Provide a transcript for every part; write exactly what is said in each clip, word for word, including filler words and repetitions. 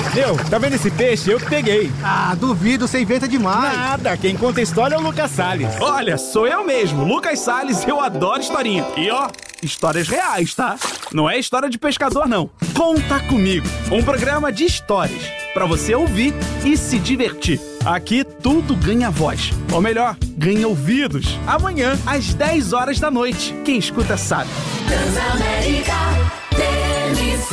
Meu, tá vendo esse peixe? Eu que peguei. Ah, duvido, você inventa demais. Nada, quem conta a história é o Lucas Salles. Olha, sou eu mesmo, Lucas Salles, eu adoro historinha. E ó, histórias reais, tá? Não é história de pescador, não. Conta Comigo, um programa de histórias pra você ouvir e se divertir. Aqui tudo ganha voz, ou melhor, ganha ouvidos. Amanhã, às dez horas da noite. Quem escuta sabe. Transamérica T N C.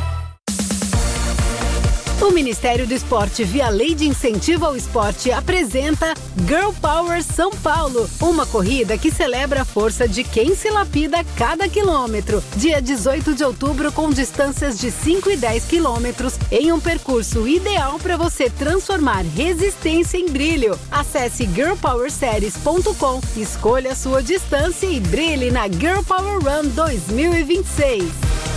O Ministério do Esporte, via Lei de Incentivo ao Esporte, apresenta Girl Power São Paulo, uma corrida que celebra a força de quem se lapida cada quilômetro. Dia dezoito de outubro, com distâncias de cinco e dez quilômetros, em um percurso ideal para você transformar resistência em brilho. Acesse girl power series ponto com, escolha a sua distância e brilhe na Girl Power Run dois mil e vinte e seis.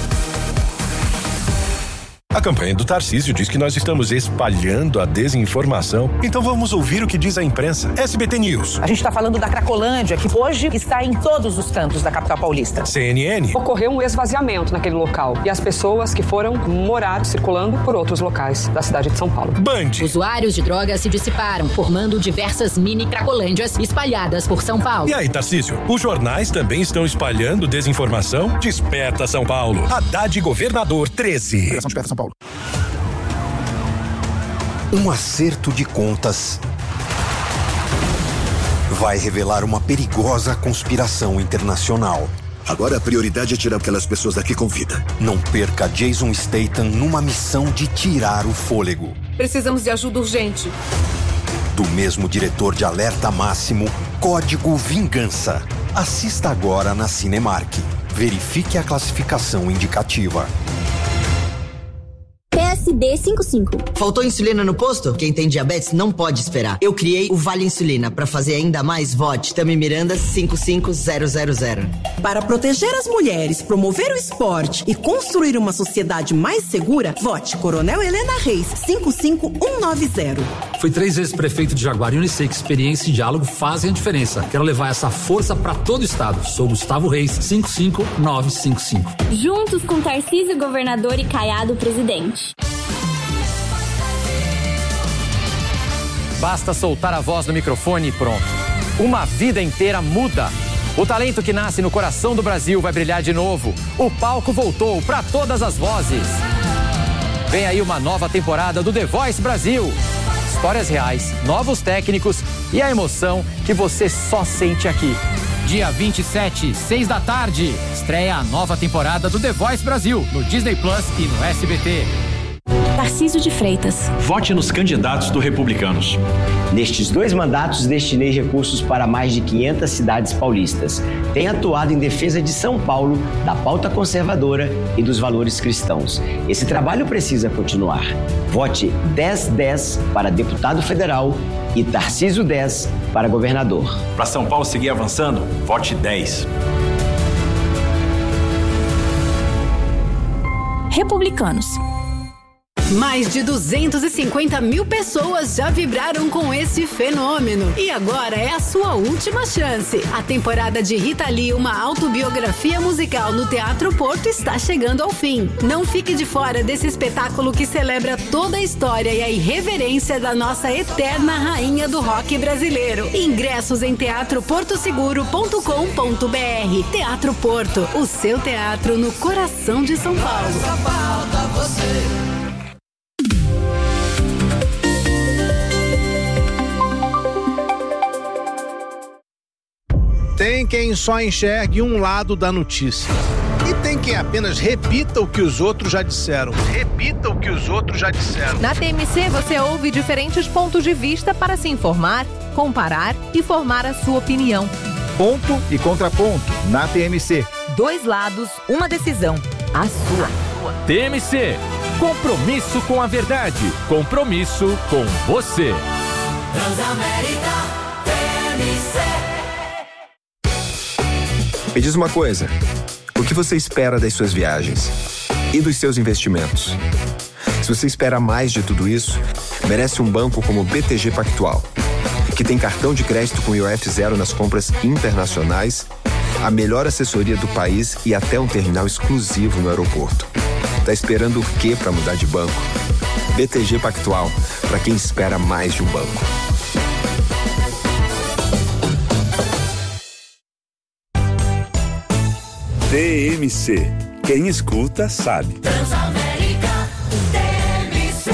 A campanha do Tarcísio diz que nós estamos espalhando a desinformação. Então vamos ouvir o que diz a imprensa. S B T News. A gente está falando da Cracolândia, que hoje está em todos os cantos da capital paulista. C N N. Ocorreu um esvaziamento naquele local e as pessoas que foram morar circulando por outros locais da cidade de São Paulo. Band. Usuários de drogas se dissiparam, formando diversas mini Cracolândias espalhadas por São Paulo. E aí, Tarcísio, os jornais também estão espalhando desinformação? Desperta São Paulo. Haddad Governador treze. Operação Desperta São Paulo. Um acerto de contas vai revelar uma perigosa conspiração internacional. Agora a prioridade é tirar aquelas pessoas daqui com vida. Não perca Jason Statham numa missão de tirar o fôlego. Precisamos de ajuda urgente. Do mesmo diretor de Alerta Máximo, Código Vingança. Assista agora na Cinemark. Verifique a classificação indicativa. P S D cinquenta e cinco. Faltou insulina no posto? Quem tem diabetes não pode esperar. Eu criei o Vale Insulina. Para fazer ainda mais, vote Tami Miranda cinco cinco zero zero zero. Para proteger as mulheres, promover o esporte e construir uma sociedade mais segura, vote Coronel Helena Reis cinco cinco um nove zero. Fui três vezes prefeito de Jaguariúna e sei que experiência e diálogo fazem a diferença. Quero levar essa força para todo o estado. Sou Gustavo Reis cinco cinco nove cinco cinco. Juntos com Tarcísio Governador e Caiado Presidente. Basta soltar a voz no microfone e pronto. Uma vida inteira muda. O talento que nasce no coração do Brasil vai brilhar de novo. O palco voltou para todas as vozes. Vem aí uma nova temporada do The Voice Brasil. Histórias reais, novos técnicos e a emoção que você só sente aqui. Dia vinte e sete, seis da tarde, estreia a nova temporada do The Voice Brasil no Disney Plus e no S B T. Tarcísio de Freitas. Vote nos candidatos do Republicanos. Nestes dois mandatos, destinei recursos para mais de quinhentas cidades paulistas. Tenho atuado em defesa de São Paulo, da pauta conservadora e dos valores cristãos. Esse trabalho precisa continuar. Vote dez dez para deputado federal e Tarcísio dez para governador. Para São Paulo seguir avançando, vote dez. Republicanos. Mais de duzentas e cinquenta mil pessoas já vibraram com esse fenômeno. E agora é a sua última chance. A temporada de Rita Lee, uma autobiografia musical no Teatro Porto, está chegando ao fim. Não fique de fora desse espetáculo que celebra toda a história e a irreverência da nossa eterna rainha do rock brasileiro. Ingressos em teatro porto seguro ponto com ponto b r. Teatro Porto, o seu teatro no coração de São Paulo. Só falta você. Tem quem só enxergue um lado da notícia. E tem quem apenas repita o que os outros já disseram. Repita o que os outros já disseram. Na T M C você ouve diferentes pontos de vista para se informar, comparar e formar a sua opinião. Ponto e contraponto na T M C. Dois lados, uma decisão. A sua. T M C. Compromisso com a verdade. Compromisso com você. Transamérica T M C. Me diz uma coisa, o que você espera das suas viagens e dos seus investimentos? Se você espera mais de tudo isso, merece um banco como o B T G Pactual, que tem cartão de crédito com I O F zero nas compras internacionais, a melhor assessoria do país e até um terminal exclusivo no aeroporto. Tá esperando o quê para mudar de banco? B T G Pactual, para quem espera mais de um banco. T M C. Quem escuta sabe. Transamérica T M C.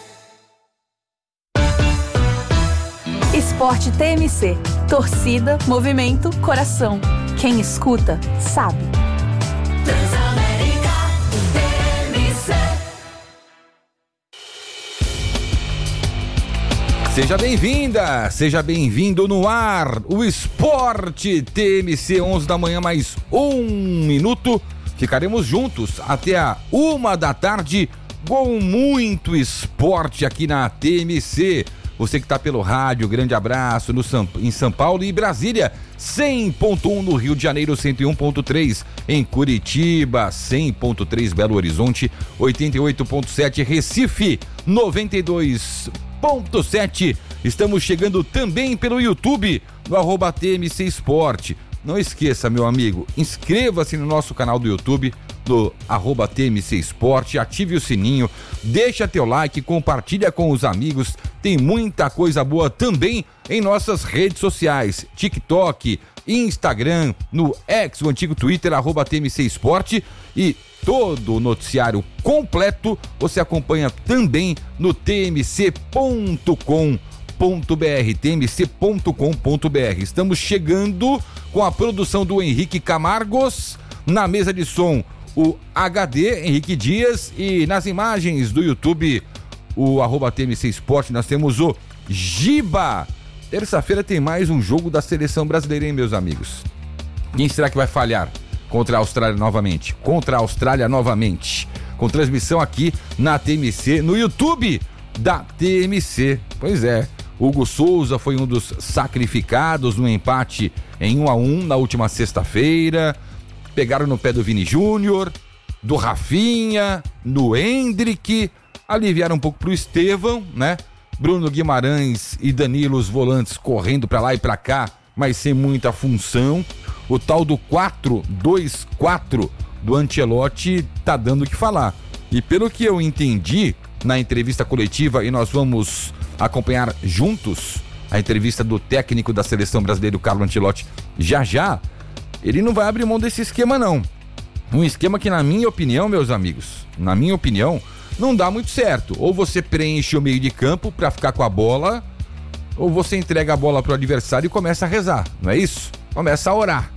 Esporte T M C. Torcida, movimento, coração. Quem escuta sabe. Transamérica T M C. Seja bem-vinda, seja bem-vindo no ar, o Esporte T M C, onze da manhã, mais um minuto. Ficaremos juntos até a uma da tarde com muito esporte aqui na T M C. Você que está pelo rádio, grande abraço no São, em São Paulo e Brasília, cem ponto um no Rio de Janeiro, cento e um ponto três em Curitiba, cem ponto três Belo Horizonte, oitenta e oito ponto sete Recife, noventa e dois ponto sete. Estamos chegando também pelo YouTube, no arroba T M C Esporte. Não esqueça, meu amigo, inscreva-se no nosso canal do YouTube, do arroba T M C Esporte, ative o sininho, deixa teu like, compartilha com os amigos, tem muita coisa boa também em nossas redes sociais, TikTok, Instagram, no X, o antigo Twitter, arroba T M C Esporte, e todo o noticiário completo você acompanha também no T M C ponto com ponto b r, T M C ponto com ponto b r. Estamos chegando com a produção do Henrique Camargos, na mesa de som o H D, Henrique Dias, e nas imagens do YouTube, o arroba T M C Esporte, nós temos o Giba. Terça-feira tem mais um jogo da seleção brasileira, hein, meus amigos? Quem será que vai falhar contra a Austrália novamente? Contra a Austrália novamente. Com transmissão aqui na T M C, no YouTube da T M C. Pois é, Hugo Souza foi um dos sacrificados no empate em um a um na última sexta-feira. Pegaram no pé do Vini Júnior, do Rafinha, no Hendrick, aliviaram um pouco pro Estevão, né? Bruno Guimarães e Danilo, os volantes, correndo pra lá e pra cá, mas sem muita função. O tal do quatro dois quatro do Ancelotti tá dando o que falar. E pelo que eu entendi na entrevista coletiva, e nós vamos acompanhar juntos a entrevista do técnico da seleção brasileira, o Carlo Ancelotti, já já, ele não vai abrir mão desse esquema, não. Um esquema que, na minha opinião, meus amigos, na minha opinião, não dá muito certo. Ou você preenche o meio de campo pra ficar com a bola, ou você entrega a bola pro adversário e começa a rezar, não é isso? Começa a orar.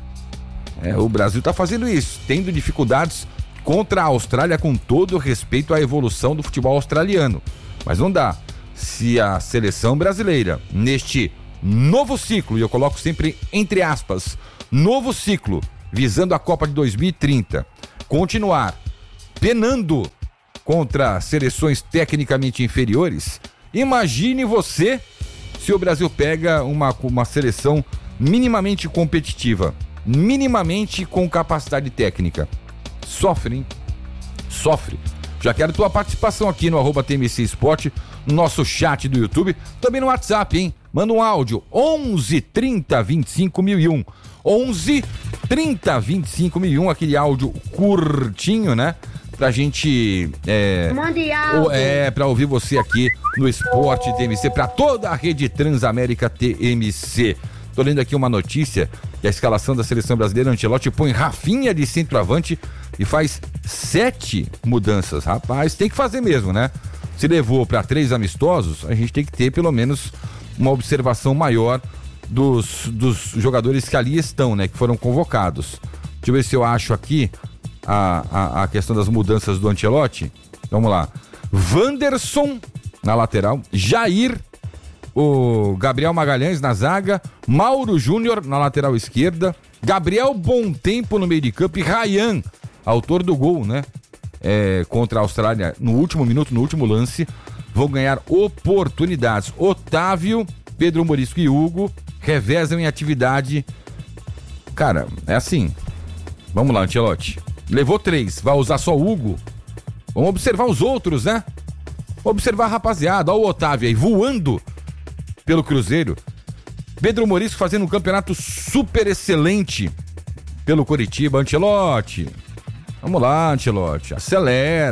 É, o Brasil tá fazendo isso, tendo dificuldades contra a Austrália, com todo o respeito à evolução do futebol australiano. Mas não dá. Se a seleção brasileira, neste novo ciclo, e eu coloco sempre entre aspas, novo ciclo, visando a Copa de dois mil e trinta, continuar penando contra seleções tecnicamente inferiores, imagine você se o Brasil pega uma, uma seleção minimamente competitiva, minimamente com capacidade técnica. Sofre, hein? Sofre. Já quero tua participação aqui no arroba T M C Esporte, no nosso chat do YouTube, também no WhatsApp, hein? Manda um áudio, onze trinta vinte e cinco mil e um, onze trinta vinte e cinco mil e um, aquele áudio curtinho, né? Pra gente, é... Mande áudio. É, pra ouvir você aqui no Esporte T M C, pra toda a rede Transamérica T M C. Tô lendo aqui uma notícia que a escalação da seleção brasileira, Ancelotti põe Rafinha de centroavante e faz sete mudanças. Rapaz, tem que fazer mesmo, né? Se levou para três amistosos, a gente tem que ter pelo menos uma observação maior dos, dos jogadores que ali estão, né? Que foram convocados. Deixa eu ver se eu acho aqui a, a, a questão das mudanças do Ancelotti. Vamos lá. Wanderson na lateral, Jair, o Gabriel Magalhães na zaga, Mauro Júnior na lateral esquerda, Gabriel Bontempo no meio de campo e Ryan, autor do gol, né? É, contra a Austrália no último minuto, no último lance, vão ganhar oportunidades. Otávio, Pedro Morisco e Hugo revezam em atividade. Cara, é assim. Vamos lá, Ancelotti. Levou três, vai usar só o Hugo? Vamos observar os outros, né? Observar a rapaziada. Olha o Otávio aí voando pelo Cruzeiro. Pedro Morisco fazendo um campeonato super excelente pelo Coritiba. Ancelotti, vamos lá, Ancelotti, acelera.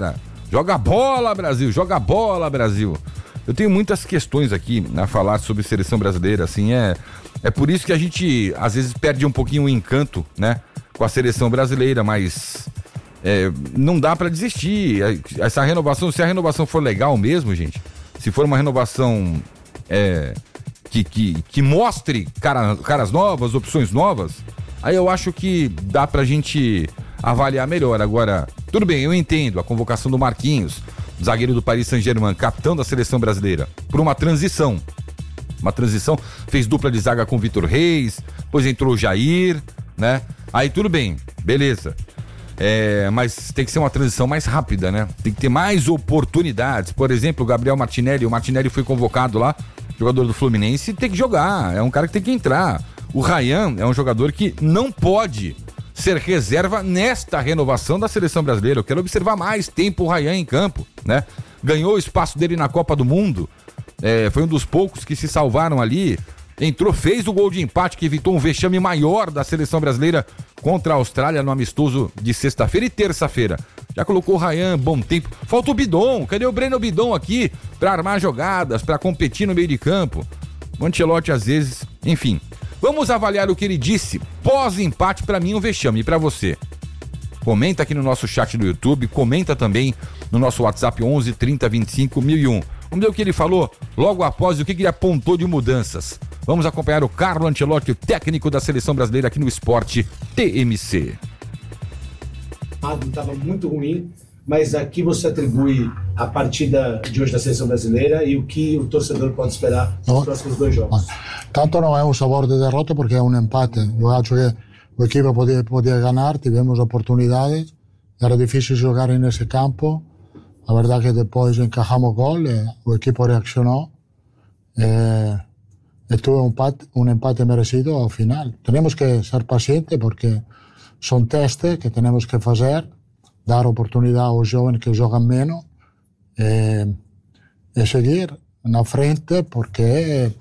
Joga bola, Brasil, joga bola, Brasil. Eu tenho muitas questões aqui a falar sobre seleção brasileira, assim, é, é por isso que a gente às vezes perde um pouquinho o encanto, né, com a seleção brasileira, mas é, não dá pra desistir. Essa renovação, se a renovação for legal mesmo, gente, se for uma renovação é, que, que, que mostre cara, caras novas, opções novas, aí eu acho que dá pra gente avaliar melhor. Agora, tudo bem, eu entendo a convocação do Marquinhos, zagueiro do Paris Saint-Germain, capitão da seleção brasileira, por uma transição. Uma transição, fez dupla de zaga com o Vitor Reis, depois entrou o Jair, né? Aí tudo bem, beleza. É, mas tem que ser uma transição mais rápida, né? Tem que ter mais oportunidades. Por exemplo, o Gabriel Martinelli, o Martinelli foi convocado lá, jogador do Fluminense, tem que jogar, é um cara que tem que entrar. O Ryan é um jogador que não pode ser reserva nesta renovação da seleção brasileira. Eu quero observar mais tempo o Ryan em campo, né? Ganhou o espaço dele na Copa do Mundo, é, foi um dos poucos que se salvaram ali, entrou, fez o gol de empate que evitou um vexame maior da seleção brasileira contra a Austrália no amistoso de sexta-feira e terça-feira. Já colocou o Ryan, bom tempo. Falta o Bidon, cadê o Breno Bidon aqui pra armar jogadas, pra competir no meio de campo? O Ancelotti às vezes, enfim. Vamos avaliar o que ele disse pós-empate, pra mim um vexame, e pra você? Comenta aqui no nosso chat do YouTube, comenta também no nosso WhatsApp onze, trinta, vinte e cinco, mil e um. Vamos ver o que ele falou logo após e o que ele apontou de mudanças. Vamos acompanhar o Carlo Ancelotti, o técnico da seleção brasileira aqui no Esporte T M C. Estava muito ruim, mas aqui você atribui a partida de hoje da seleção brasileira e o que o torcedor pode esperar nos próximos dois jogos. Tanto não é um sabor de derrota porque é um empate. Eu acho que o equipe podia, podia ganhar, tivemos oportunidades, era difícil jogar nesse campo. A verdade é que depois encajamos gol, o equipe reaccionou. Eh, estuvo um empate, um empate merecido ao final. Temos que ser pacientes porque são testes que temos que fazer, dar oportunidade aos jovens que jogam menos e, e seguir na frente porque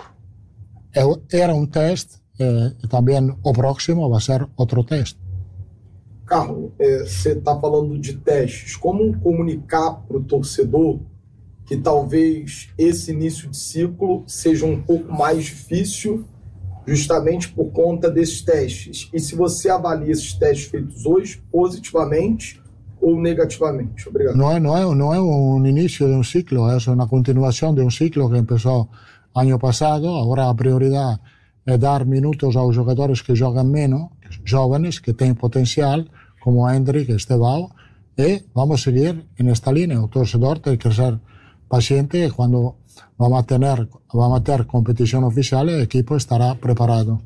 era um teste e também o próximo vai ser outro teste. Carlos, é, você está falando de testes. Como comunicar para o torcedor que talvez esse início de ciclo seja um pouco mais difícil justamente por conta desses testes? E se você avalia esses testes feitos hoje positivamente ou negativamente? Obrigado. Não é, não é, não é um início de um ciclo, é uma continuação de um ciclo que começou ano passado. Agora a prioridade é dar minutos aos jogadores que jogam menos, jovens, que têm potencial, como Hendrick, Estevão, e vamos seguir nesta linha. O torcedor tem que ser paciente e quando vamos ter, vamos ter competição oficial, o equipe estará preparado.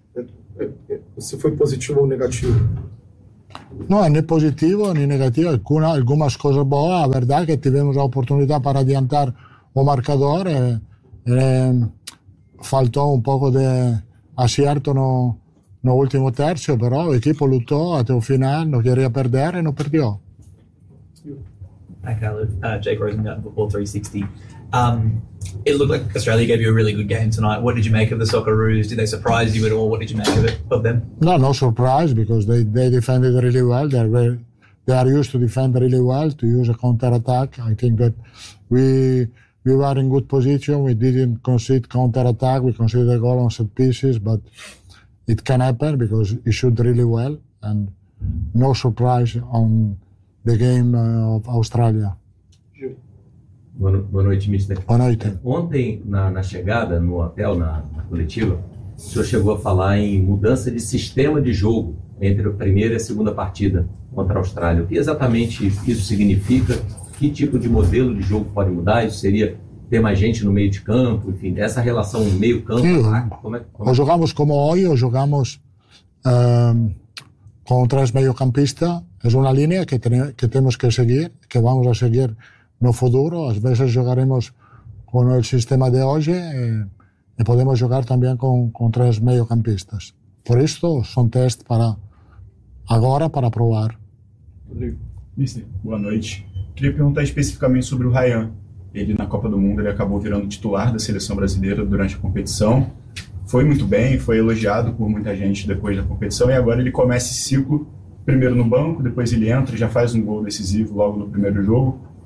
Você foi positivo ou negativo? Não é nem positivo nem negativo, algumas, algumas coisas boas. A verdade é que tivemos a oportunidade para adiantar o marcador. E, e, faltou um pouco de acerto no, no último terço, però o equipe lutou até o final, não queria perder e não perdeu. Hi, Carlo. Uh, Jake Rosengarten, Football three sixty. Um, it looked like Australia gave you a really good game tonight. What did you make of the Socceroos? Did they surprise you at all? What did you make of it, of them? No, no surprise, because they, they defended really well. They're very, they are used to defend really well, to use a counter-attack. I think that we we were in good position. We didn't concede counter-attack. We conceded a goal on set pieces, but it can happen because he shot really well, and no surprise on the game uh, of Australia. Boa, boa noite, mister Boa noite. Ontem, na, na chegada, no hotel, na, na coletiva, o senhor chegou a falar em mudança de sistema de jogo entre a primeira e a segunda partida contra a Austrália. O que exatamente isso significa? Que tipo de modelo de jogo pode mudar? Isso seria ter mais gente no meio de campo? Enfim, essa relação meio-campo... Como é, como é? Ou jogamos como hoje, ou jogamos um, com três meio-campistas. É uma linha que, ten, que temos que seguir, que vamos a seguir no futuro. Às vezes jogaremos com o sistema de hoje e, e podemos jogar também com, com três meio-campistas. Por isso, são testes para agora, para provar. Rodrigo, mister, boa noite. Queria perguntar especificamente sobre o Ryan. Ele, na Copa do Mundo, ele acabou virando titular da seleção brasileira durante a competição. Foi muito bem, foi elogiado por muita gente depois da competição, e agora ele começa esse ciclo, primeiro no banco, depois ele entra, já faz um gol decisivo logo no primeiro jogo.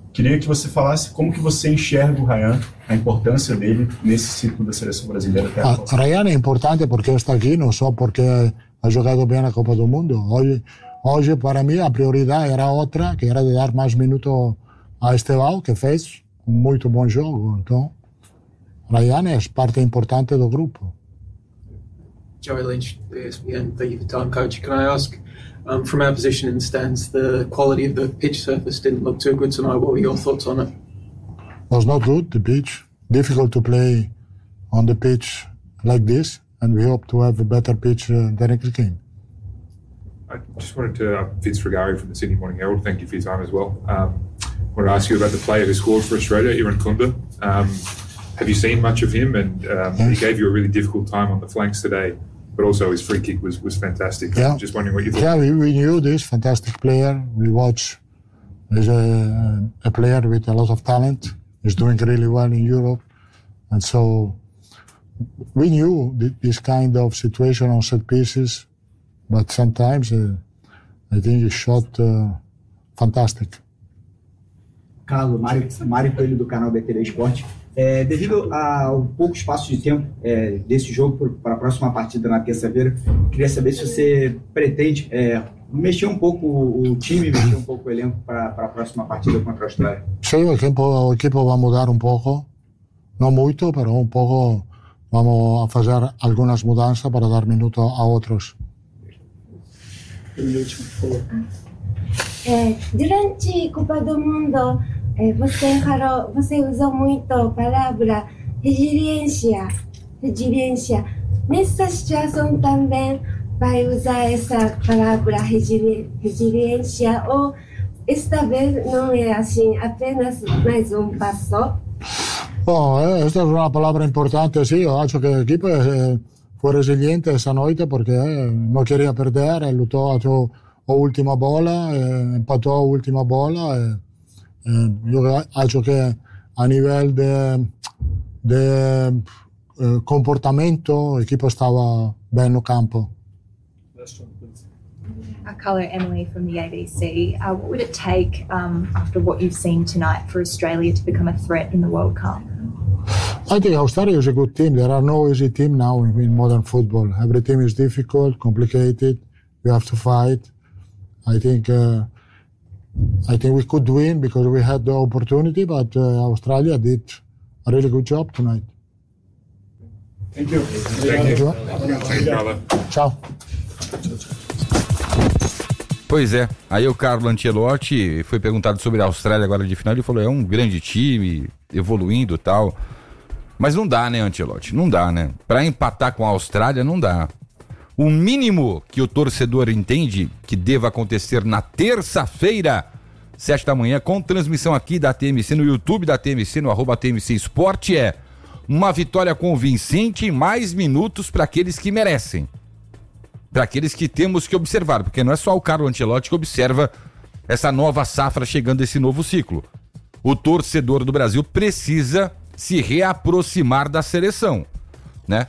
Queria que você falasse como que você enxerga o Ryan, a importância dele nesse ciclo da seleção brasileira até agora. Ah, Ryan é importante porque está aqui, não só porque ha jogado bem na Copa do Mundo. Hoje, hoje para mim, a prioridade era outra, que era de dar mais minutos a Estevão, que fez um muito bom jogo. Então, Ryan é parte importante do grupo. Joey Lynch, E S P N, thank you for your time, Coach. Can I ask, um, from our position in the stands, the quality of the pitch surface didn't look too good tonight. What were your thoughts on it? Was not good, the pitch. Difficult to play on the pitch like this, and we hope to have a better pitch uh, the next game. I just wanted to, uh, Vince Frigari from the Sydney Morning Herald, thank you for your time as well. Um, I wanted to ask you about the player who scored for Australia, Iran Kunda. Um, have you seen much of him? And um, yes. He gave you a really difficult time on the flanks today, but also his free kick was, was fantastic. Yeah. I'm just wondering what you thought. Yeah, we, we knew this fantastic player. We watch. He's a, a player with a lot of talent. He's doing really well in Europe. And so we knew this kind of situation on set pieces, but sometimes uh, I think he shot uh, fantastic. Carlos, Mário, Mário Coelho do canal B T V Esporte. É, devido ao pouco espaço de tempo é, desse jogo para a próxima partida na terça-feira, queria saber se você pretende é, mexer um pouco o time, mexer um pouco o elenco para a próxima partida contra a Austrália. Sim, o equipo, o equipo vai mudar um pouco, não muito, mas um pouco. Vamos a fazer algumas mudanças para dar minutos a outros. É, durante a Copa do Mundo, é, você, falou, você usou muito a palavra resiliência, resiliência. Nessa situação também vai usar essa palavra resili- resiliência ou esta vez não é assim, apenas mais um passo? Bom, esta é uma palavra importante, sim. Eu acho que a equipe eh, foi resiliente essa noite porque eh, não queria perder, lutou até a última bola, eh, empatou a última bola. Eh, eh, eu acho que a nível de, de eh, comportamento, a equipe estava bem no campo. Uh, Carlo, Emily from the A B C. Uh, what would it take um, after what you've seen tonight for Australia to become a threat in the World Cup? I think Australia is a good team. There are no easy teams now in, in modern football. Every team is difficult, complicated. We have to fight. I think uh, I think we could win because we had the opportunity, but uh, Australia did a really good job tonight. Thank you. Thank you. Thank you, brother. Tchau. Pois é, aí o Carlo Ancelotti foi perguntado sobre a Austrália agora de final, ele falou, é um grande time, evoluindo e tal, mas não dá, né, Ancelotti, não dá, né, pra empatar com a Austrália não dá. O mínimo que o torcedor entende que deva acontecer na terça-feira, sete da manhã, com transmissão aqui da T M C, no YouTube da T M C, no arroba T M C Esporte, é uma vitória convincente e mais minutos para aqueles que merecem. Para aqueles que temos que observar, porque não é só o Carlo Ancelotti que observa essa nova safra chegando, esse novo ciclo. O torcedor do Brasil precisa se reaproximar da seleção, né?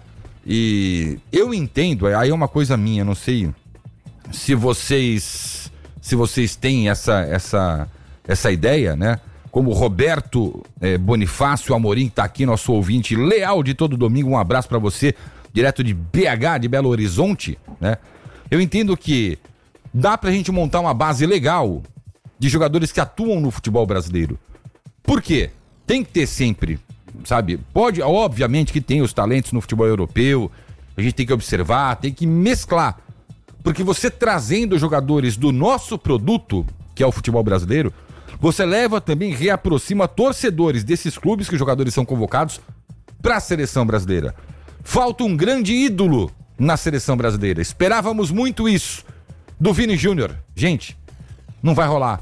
E eu entendo, aí é uma coisa minha, não sei se vocês se vocês têm essa essa essa ideia, né? Como o Roberto eh, Bonifácio Amorim, que tá aqui, nosso ouvinte leal de todo domingo, um abraço para você, direto de B H, de Belo Horizonte, né? Eu entendo que dá pra gente montar uma base legal de jogadores que atuam no futebol brasileiro. Por quê? Tem que ter sempre, sabe? Pode, obviamente que tem os talentos no futebol europeu, a gente tem que observar, tem que mesclar. Porque você trazendo jogadores do nosso produto, que é o futebol brasileiro, você leva também, reaproxima torcedores desses clubes que os jogadores são convocados para a seleção brasileira. Falta um grande ídolo na seleção brasileira. Esperávamos muito isso do Vini Júnior. Gente, não vai rolar.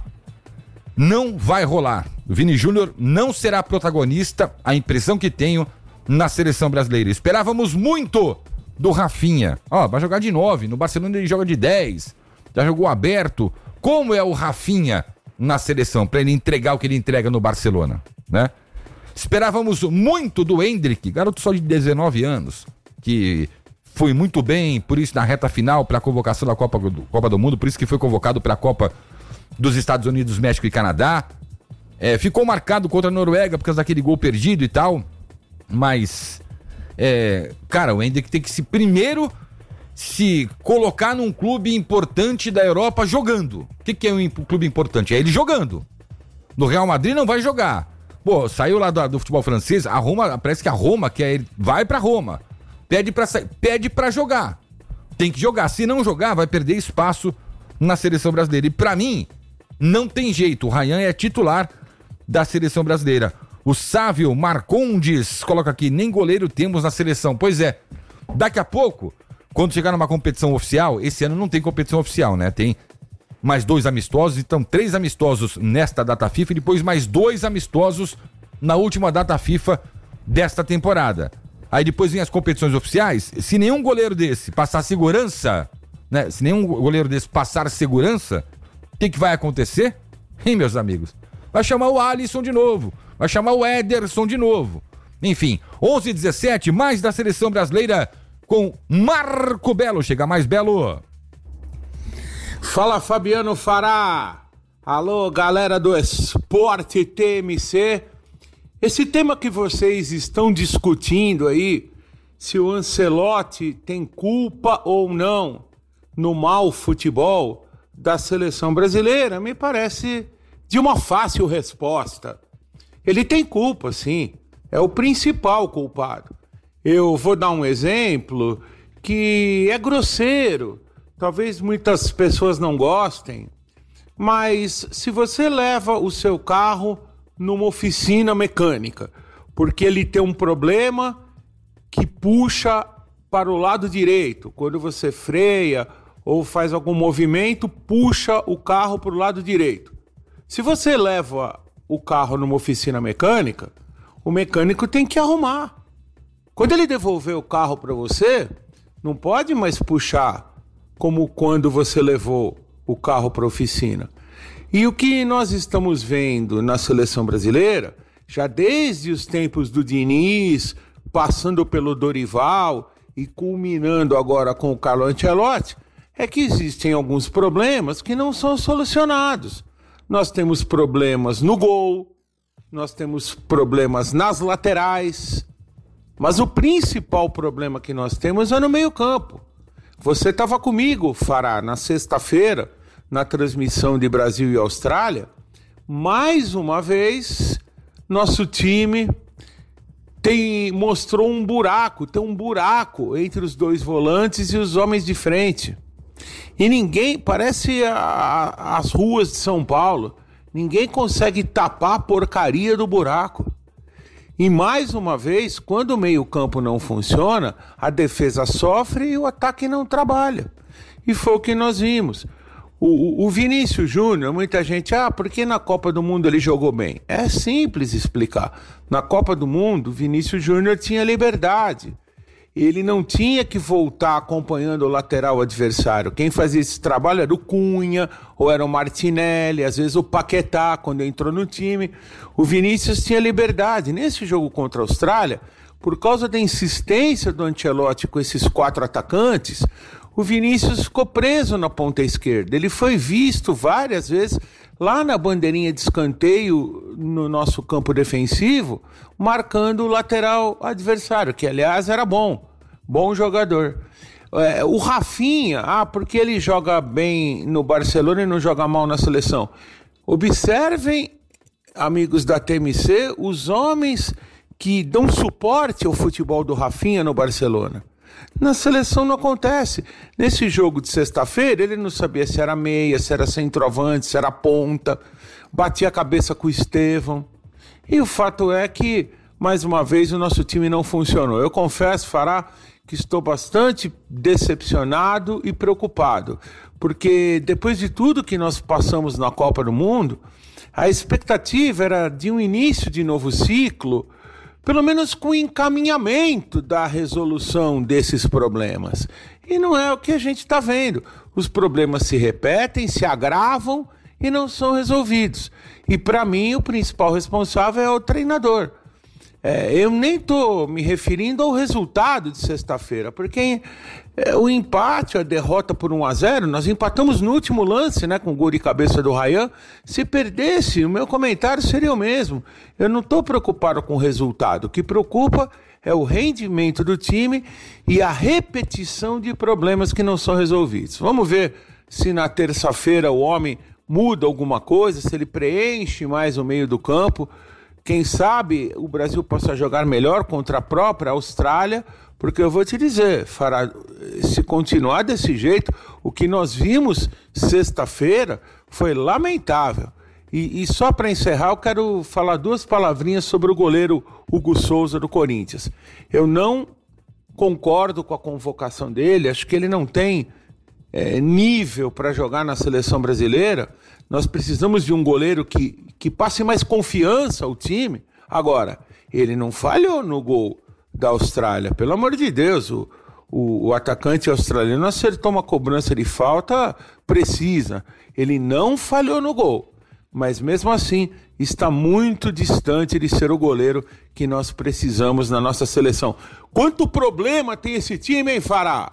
Não vai rolar. O Vini Júnior não será protagonista, a impressão que tenho, na seleção brasileira. Esperávamos muito do Rafinha. Ó, vai jogar de nove. No Barcelona ele joga de dez. Já jogou aberto. Como é o Rafinha na seleção para ele entregar o que ele entrega no Barcelona, né? Esperávamos muito do Endrick, garoto só de dezenove anos, que foi muito bem, por isso na reta final para a convocação da Copa do, Copa do Mundo, por isso que foi convocado para a Copa dos Estados Unidos, México e Canadá. É, ficou marcado contra a Noruega por causa daquele gol perdido e tal, mas, é, cara, o Hendrick tem que se primeiro se colocar num clube importante da Europa jogando. O que, que é um clube importante? É ele jogando. No Real Madrid não vai jogar. Pô, saiu lá do, do futebol francês, a Roma, parece que a Roma quer ele, vai pra Roma, pede pra, pede pra jogar. Tem que jogar, se não jogar vai perder espaço na seleção brasileira. E pra mim, não tem jeito, o Ryan é titular da seleção brasileira. O Sávio Marcondes coloca aqui, nem goleiro temos na seleção. Pois é, daqui a pouco, quando chegar numa competição oficial, esse ano não tem competição oficial, né? Tem mais dois amistosos, então três amistosos nesta data FIFA e depois mais dois amistosos na última data FIFA desta temporada. Aí depois vem as competições oficiais. Se nenhum goleiro desse passar segurança, né? Se nenhum goleiro desse passar segurança, o que, que vai acontecer? Hein, meus amigos? Vai chamar o Alisson de novo, vai chamar o Ederson de novo. Enfim, onze e dezessete, mais da seleção brasileira com Marco Belo. Chega mais, Belo. Fala, Fabiano Fará. Alô, galera do Esporte T M C. Esse tema que vocês estão discutindo aí, se o Ancelotti tem culpa ou não no mau futebol da seleção brasileira, me parece de uma fácil resposta. Ele tem culpa, sim. É o principal culpado. Eu vou dar um exemplo que é grosseiro. Talvez muitas pessoas não gostem, mas se você leva o seu carro numa oficina mecânica, porque ele tem um problema que puxa para o lado direito, quando você freia ou faz algum movimento, puxa o carro para o lado direito. Se você leva o carro numa oficina mecânica, o mecânico tem que arrumar. Quando ele devolver o carro para você, não pode mais puxar como quando você levou o carro para a oficina. E o que nós estamos vendo na seleção brasileira, já desde os tempos do Diniz, passando pelo Dorival e culminando agora com o Carlo Ancelotti, é que existem alguns problemas que não são solucionados. Nós temos problemas no gol, nós temos problemas nas laterais, mas o principal problema que nós temos é no meio-campo. Você estava comigo, Fará, na sexta-feira, na transmissão de Brasil e Austrália. Mais uma vez, nosso time tem, mostrou um buraco, tem um buraco entre os dois volantes e os homens de frente. E ninguém, parece a, a, as ruas de São Paulo, ninguém consegue tapar a porcaria do buraco. E mais uma vez, quando o meio-campo não funciona, a defesa sofre e o ataque não trabalha. E foi o que nós vimos. O, o Vinícius Júnior, muita gente, ah, por que na Copa do Mundo ele jogou bem? É simples explicar. Na Copa do Mundo, o Vinícius Júnior tinha liberdade. Ele não tinha que voltar acompanhando o lateral adversário. Quem fazia esse trabalho era o Cunha, ou era o Martinelli, às vezes o Paquetá, quando entrou no time. O Vinícius tinha liberdade. Nesse jogo contra a Austrália, por causa da insistência do Ancelotti com esses quatro atacantes, o Vinícius ficou preso na ponta esquerda. Ele foi visto várias vezes lá na bandeirinha de escanteio no nosso campo defensivo, marcando o lateral adversário, que aliás era bom, bom jogador. É, o Rafinha, ah, porque ele joga bem no Barcelona e não joga mal na seleção. Observem, amigos da T M C, os homens que dão suporte ao futebol do Rafinha no Barcelona. Na seleção não acontece. Nesse jogo de sexta-feira, ele não sabia se era meia, se era centroavante, se era ponta. Batia a cabeça com o Estevão. E o fato é que, mais uma vez, o nosso time não funcionou. Eu confesso, Fará, que estou bastante decepcionado e preocupado. Porque depois de tudo que nós passamos na Copa do Mundo, a expectativa era de um início de novo ciclo, pelo menos com encaminhamento da resolução desses problemas. E não é o que a gente está vendo. Os problemas se repetem, se agravam e não são resolvidos. E para mim o principal responsável é o treinador. É, eu nem tô me referindo ao resultado de sexta-feira, porque é, o empate, a derrota por um a zero, nós empatamos no último lance, né, com o gol de cabeça do Ryan. Se perdesse, o meu comentário seria o mesmo. Eu não estou preocupado com o resultado. O que preocupa é o rendimento do time e a repetição de problemas que não são resolvidos. Vamos ver se na terça-feira o homem muda alguma coisa, se ele preenche mais o meio do campo. Quem sabe o Brasil possa jogar melhor contra a própria Austrália, porque eu vou te dizer, Fará, se continuar desse jeito, o que nós vimos sexta-feira foi lamentável. E, e só para encerrar, eu quero falar duas palavrinhas sobre o goleiro Hugo Souza do Corinthians. Eu não concordo com a convocação dele, acho que ele não tem é, nível para jogar na seleção brasileira. Nós precisamos de um goleiro que, que passe mais confiança ao time. Agora, ele não falhou no gol da Austrália, pelo amor de Deus. O, o, o atacante australiano acertou uma cobrança de falta precisa. Ele não falhou no gol, mas mesmo assim está muito distante de ser o goleiro que nós precisamos na nossa seleção. Quanto problema tem esse time, hein, Fará?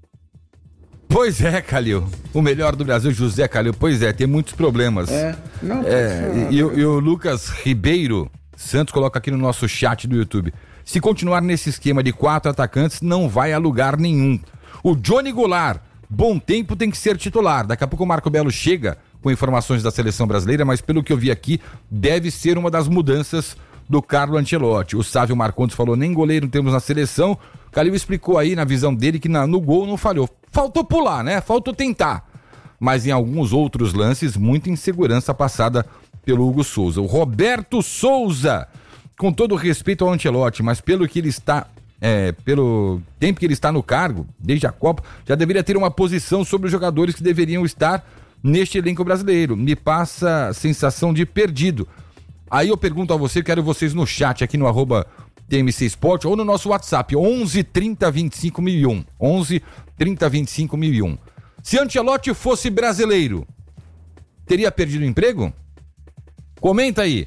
Pois é, Calil. O melhor do Brasil, José Calil. Pois é, tem muitos problemas. É, não, é e, e, e o Lucas Ribeiro Santos coloca aqui no nosso chat do YouTube: se continuar nesse esquema de quatro atacantes, não vai a lugar nenhum. O Johnny Goulart, bom tempo, tem que ser titular. Daqui a pouco o Marco Belo chega com informações da seleção brasileira, mas pelo que eu vi aqui, deve ser uma das mudanças do Carlo Ancelotti. O Sávio Marcondes falou: nem goleiro temos na seleção. O Calil explicou aí na visão dele que na, no gol não falhou. Faltou pular, né? Faltou tentar. Mas em alguns outros lances, muita insegurança passada pelo Hugo Souza. O Roberto Souza, com todo o respeito ao Ancelotti, mas pelo que ele está, é, pelo tempo que ele está no cargo, desde a Copa, já deveria ter uma posição sobre os jogadores que deveriam estar neste elenco brasileiro. Me passa a sensação de perdido. Aí eu pergunto a você, quero vocês no chat aqui no arroba T M C Sport ou no nosso WhatsApp, onze trinta vinte e cinco mil e um. onze trinta vinte e cinco mil e um. Se Ancelotti fosse brasileiro, teria perdido o emprego? Comenta aí.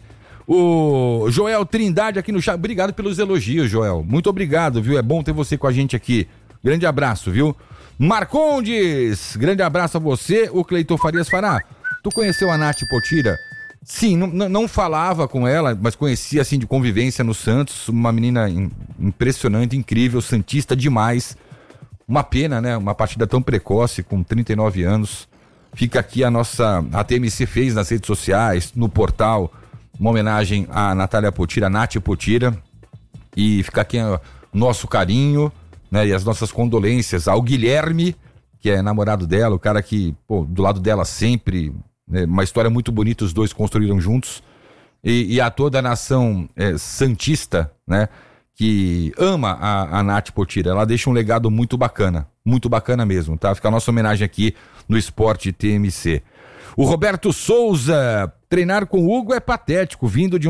O Joel Trindade aqui no chat. Obrigado pelos elogios, Joel. Muito obrigado, viu? É bom ter você com a gente aqui. Grande abraço, viu? Marcondes, grande abraço a você. O Cleiton Farias Fará, tu conheceu a Nath Potira? Sim, não, não falava com ela, mas conhecia assim de convivência no Santos. Uma menina impressionante, incrível, santista demais. Uma pena, né? Uma partida tão precoce, com trinta e nove anos. Fica aqui a nossa... A T M C fez nas redes sociais, no portal, uma homenagem à Natália Potira, a Nath Potira. E fica aqui o nosso carinho, né? E as nossas condolências ao Guilherme, que é namorado dela, o cara que, pô, do lado dela sempre... Né? Uma história muito bonita, os dois construíram juntos. E, e a toda a nação é, santista, né? Que ama a, a Nath Potira. Ela deixa um legado muito bacana, muito bacana mesmo, tá? Fica a nossa homenagem aqui no Esporte T M C. O Roberto Souza, treinar com o Hugo é patético, vindo de um